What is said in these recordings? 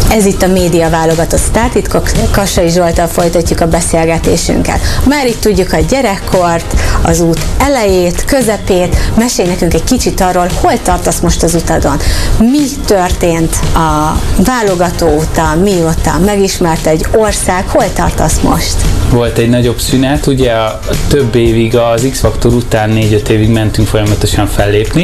Ez itt a Média Válogatott Sztártitkok, Kassai Zsolttal folytatjuk a beszélgetésünket. Már itt tudjuk a gyerekkort, az út elejét, közepét, mesélj nekünk egy kicsit arról, hol tartasz most az utadon. Mi történt a válogató óta, mióta megismerte egy ország, hol tartasz most? Volt egy nagyobb szünet, ugye több évig az X-faktor után 4-5 évig mentünk folyamatosan fellépni.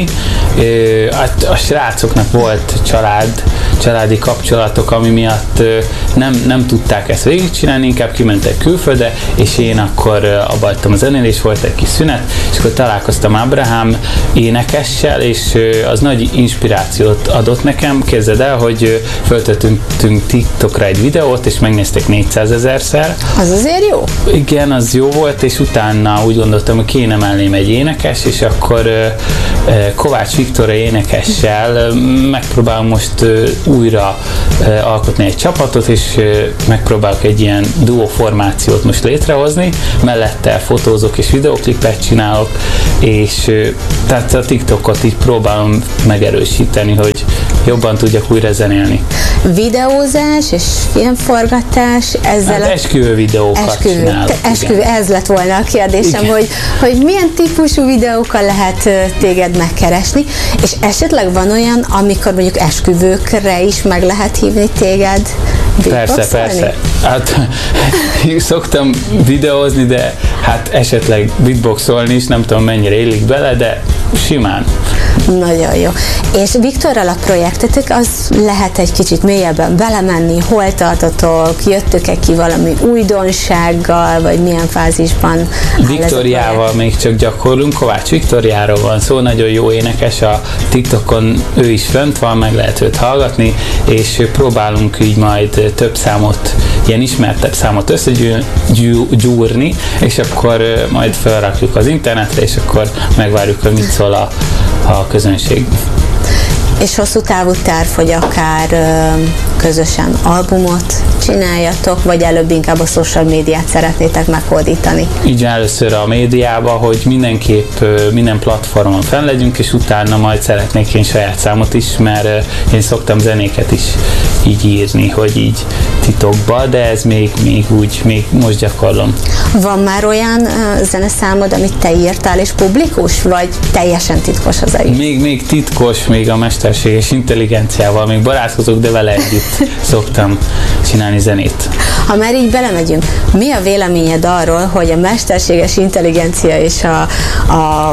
A srácoknak volt családi kapcsolatok, ami miatt nem tudták ezt végigcsinálni, inkább kimentek külföldre, és én akkor abba hagytam a zenélést, volt egy kis szünet, és akkor találkoztam Ábrahám énekessel, és az nagy inspirációt adott nekem. Képzeld el, hogy föltettünk TikTokra egy videót, és megnézték 400 000-szer. Az azért jó? Igen, az jó volt, és utána úgy gondoltam, hogy kéne mellém egy énekes, és akkor Kovács Viktor énekessel megpróbálom most újra alkotni egy csapatot, és megpróbálok egy ilyen duo formációt most létrehozni, mellette fotózok és videóklipet csinálok, és tehát a TikTokot így próbálom megerősíteni, hogy jobban tudjak újra zenélni. Videózás és filmforgatás, ezzel hát esküvő videókat csinálok. Ez lett volna a kérdésem, hogy milyen típusú videókkal lehet téged megkeresni, és esetleg van olyan, amikor mondjuk esküvőkre is meg lehet hívni téged? Persze. Hát szoktam videózni, de hát esetleg beatboxolni is, nem tudom mennyire illik bele, de simán. Nagyon jó. És Viktorral a projektetek, az lehet egy kicsit mélyebben belemenni, hol tartotok, jöttök-e ki valami újdonsággal, vagy milyen fázisban? Viktoriával még csak gyakorlunk, Kovács Viktoriáról van szó, nagyon jó énekes, a TikTokon ő is fönt van, meg lehet őt hallgatni, és próbálunk így majd több számot, ilyen ismertebb számot összegyúrni, és akkor majd felrakjuk az internetre, és akkor megvárjuk, hogy mit szól a közönség. És hosszú távú terv, hogy akár közösen albumot csináljatok, vagy előbb inkább a social médiát szeretnétek meghódítani? Így először a médiába, hogy mindenképp minden platformon fenn legyünk, és utána majd szeretnék én saját számot is, mert én szoktam zenéket is így írni, hogy így titokba, de ez még most gyakorlom. Van már olyan zeneszámod, amit te írtál és publikus, vagy teljesen titkos az egész? Még titkos, még a mesterséges intelligenciával, még barátkozok, de vele együtt szoktam csinálni zenét. Ha már így belemegyünk, mi a véleményed arról, hogy a mesterséges intelligencia és a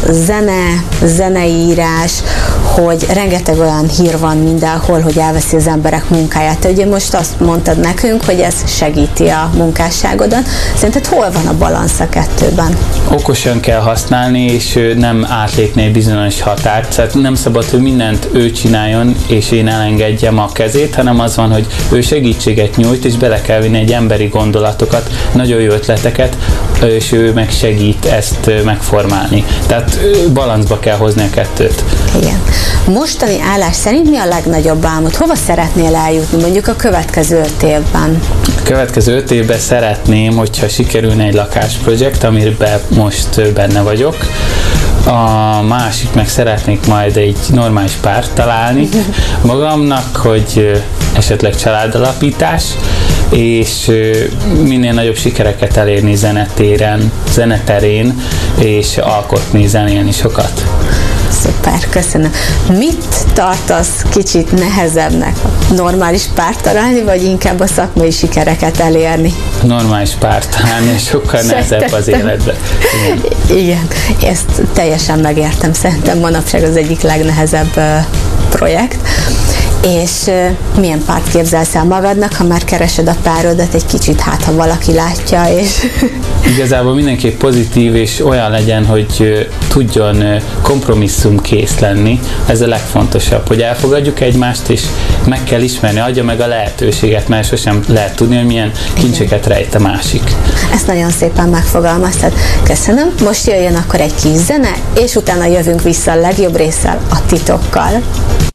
zeneírás, hogy rengeteg olyan hír van mindenhol, hogy elveszi az emberek munkáját. Te ugye most azt mondtad nekünk, hogy ez segíti a munkásságodon. Szerinted hol van a balansz a kettőben? Okosan kell használni, és nem átlépni egy bizonyos határt. Tehát nem szabad, hogy mindent ő csináljon, és én elengedjem a kezét, hanem az van, hogy ő segítséget nyújt, és bele kell vinni egy emberi gondolatokat, nagyon jó ötleteket, és ő meg segít ezt megformálni. Tehát balanszba kell hozni a kettőt. Igen. Mostani állás szerint mi a legnagyobb álmod? Hova szeretnél eljutni mondjuk a következő 5 évben? A következő 5 évben szeretném, hogyha sikerülne egy lakásprojekt, amiben most benne vagyok. A másik meg szeretnék majd egy normális párt találni magamnak, hogy esetleg családalapítás, és minél nagyobb sikereket elérni zeneterén, és alkotni, zenélni sokat. Szuper, köszönöm. Mit tartasz kicsit nehezebbnek? Normális párt találni, vagy inkább a szakmai sikereket elérni? Normális párt találni, sokkal nehezebb az életben. Igen, ezt teljesen megértem. Szerintem manapság az egyik legnehezebb projekt. És milyen párt képzelsz el magadnak, ha már keresed a párodat egy kicsit, hát ha valaki látja, és... Igazából mindenképp pozitív, és olyan legyen, hogy tudjon kompromisszumkész lenni. Ez a legfontosabb, hogy elfogadjuk egymást, és meg kell ismerni, adja meg a lehetőséget, mert sosem lehet tudni, hogy milyen kincseket rejt a másik. Ezt nagyon szépen megfogalmaztad. Köszönöm. Most jöjjön akkor egy kis zene, és utána jövünk vissza a legjobb résszel, a titokkal.